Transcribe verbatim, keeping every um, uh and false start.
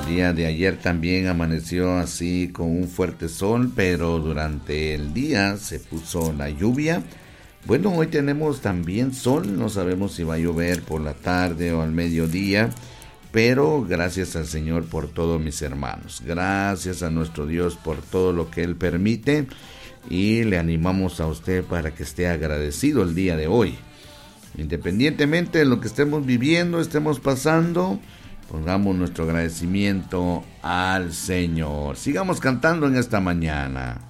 día de ayer también amaneció así con un fuerte sol, pero durante el día se puso la lluvia. Bueno, hoy tenemos también sol, no sabemos si va a llover por la tarde o al mediodía, pero gracias al Señor por todo, mis hermanos. Gracias a nuestro Dios por todo lo que Él permite, y le animamos a usted para que esté agradecido el día de hoy. Independientemente de lo que estemos viviendo, estemos pasando, pongamos nuestro agradecimiento al Señor. Sigamos cantando en esta mañana.